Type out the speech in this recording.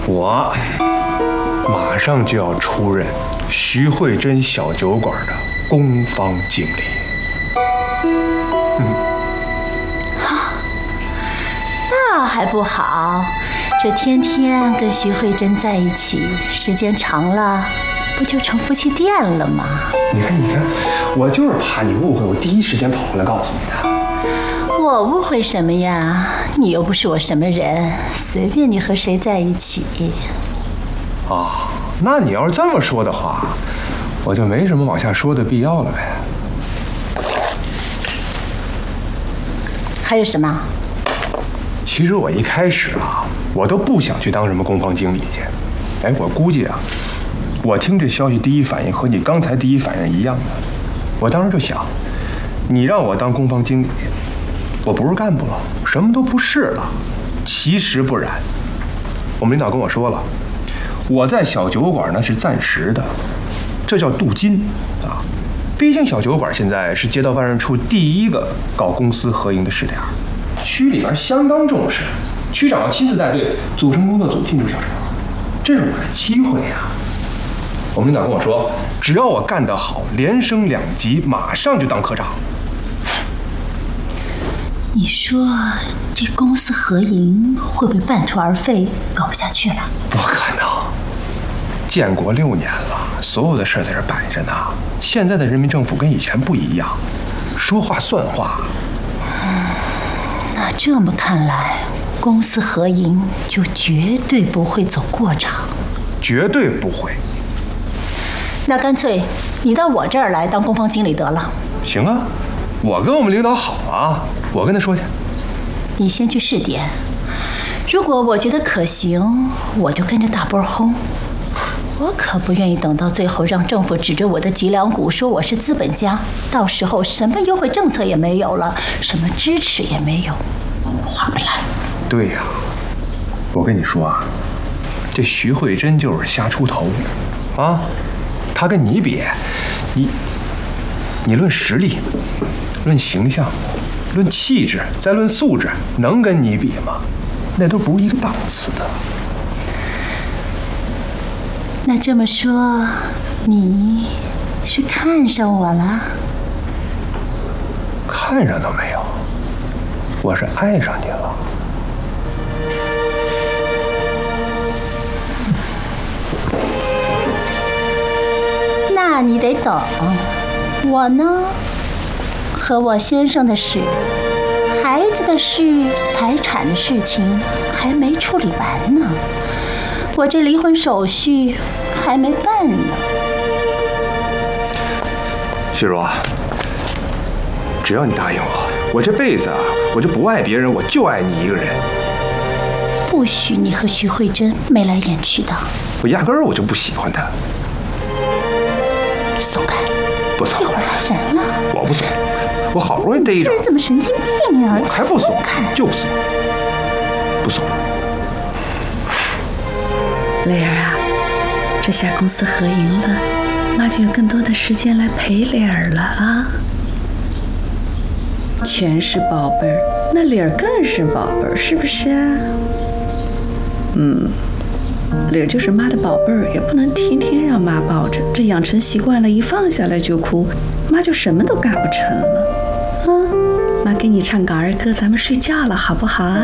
我马上就要出任徐慧珍小酒馆的公方经理。 那还不好，这天天跟徐慧珍在一起，时间长了，不就成夫妻店了吗？ 你看，我就是怕你误会，我第一时间跑过来告诉你的。 我误会什么呀？你又不是我什么人，随便你和谁在一起。 啊，那你要是这么说的话，我就没什么往下说的必要了呗。 还有什么？ 其实我一开始啊，我都不想去当什么公方经理去。哎，我估计啊，我听这消息第一反应和你刚才第一反应一样的。我当时就想，你让我当公方经理，我不是干部了，什么都不是了。其实不然，我们领导跟我说了，我在小酒馆那是暂时的，这叫镀金啊。毕竟小酒馆现在是街道办事处第一个搞公私合营的试点，区里边相当重视，区长要亲自带队组成工作组进驻小酒馆，这是我的机会呀。我们领导跟我说，只要我干得好，连升2级，马上就当科长。 你说这公私合营会不会半途而废，搞不下去了？ 不可能，建国6年了，所有的事在这摆着呢。现在的人民政府跟以前不一样，说话算话。 那这么看来，公私合营就绝对不会走过场。 绝对不会。 那干脆你到我这儿来当公方经理得了。 行啊，我跟我们领导好啊，我跟他说去。 你先去试点，如果我觉得可行，我就跟着大波轰。我可不愿意等到最后让政府指着我的脊梁骨说我是资本家，到时候什么优惠政策也没有了，什么支持也没有，划不来。 对呀，我跟你说啊，这徐慧珍就是瞎出头啊。她跟你比，你论实力，论形象，论气质，再论素质，能跟你比吗？那都不是一个档次的。 那这么说，你是看上我了？ 看上都没有，我是爱上你了。 那你得等。我呢，和我先生的事、孩子的事、财产的事情还没处理完呢。我这离婚手续还没办呢。 旭茹啊，只要你答应我，我这辈子啊，我就不爱别人，我就爱你一个人。 不许你和徐慧珍眉来眼去的。 我压根儿我就不喜欢她。 松开！ 不松！ 一会儿来人了。 我不松，我好不容易逮着。 这人怎么神经病啊！ 我才不松，就不松，不松。 蕾儿啊，这下公司合营了，妈就有更多的时间来陪蕾儿了啊。全是宝贝儿，那蕾儿更是宝贝儿，是不是啊？蕾儿就是妈的宝贝儿，也不能天天让妈抱着，这养成习惯了，一放下来就哭，妈就什么都干不成了。啊，妈给你唱个儿歌，咱们睡觉了，好不好啊？